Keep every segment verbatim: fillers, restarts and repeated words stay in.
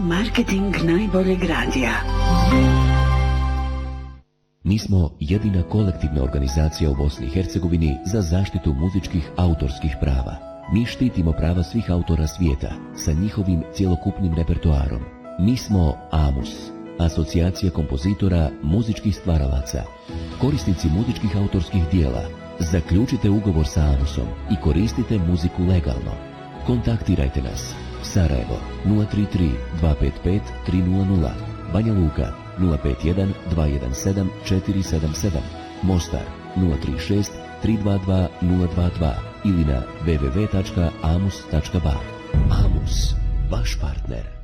marketing najboljeg radija. Mi smo jedina kolektivna organizacija u Bosni i Hercegovini za zaštitu muzičkih autorskih prava. Mi štitimo prava svih autora svijeta sa njihovim cjelokupnim repertoarom. Mi smo AMUS, Asocijacija kompozitora muzičkih stvaralaca. Korisnici muzičkih autorskih dijela, zaključite ugovor sa AMUSom i koristite muziku legalno. Kontaktirajte nas. Sarajevo nula tri tri dva pet pet tri nula nula, Banja Luka nula pet jedan dva jedan sedam četiri sedam sedam, Mostar nula tri šest tri dva dva nula dva dva ili na w w w tačka amus tačka ba. AMUS, vaš partner.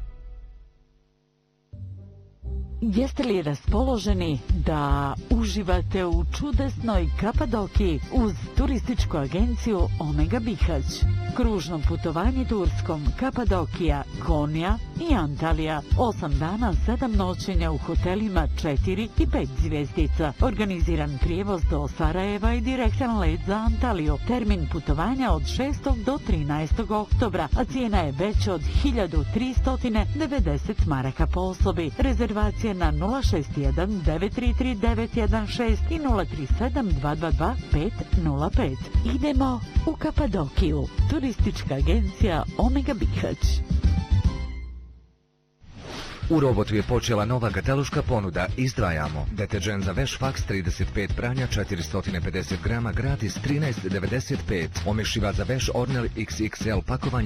Jeste li raspoloženi da uživate u čudesnoj Kapadokiji uz turističku agenciju Omega Bihać? Kružno putovanje Turskom, Kapadokija, Konja i Antalija. Osam dana, sedam noćenja u hotelima četiri i pet zvjezdica. Organiziran prijevoz do Sarajeva i direktan let za Antaliju. Termin putovanja od šestog do trinaestog oktobra, a cijena je veća od hiljadu tristo devedeset maraka po osobi. Rezervacije na nula šest jedan devet tri tri devet jedan šest i nula tri sedam dva dva dva pet nula pet. Idemo u Kapadokiju. Turistička agencija Omega Bihać. U Robotu je počela nova kataloška ponuda. Izdvajamo deterđent za veš faks trideset pet pranja četiristo pedeset grama gratis trinaest devedeset pet. Omešiva za veš Ornel iks iks el pakovanje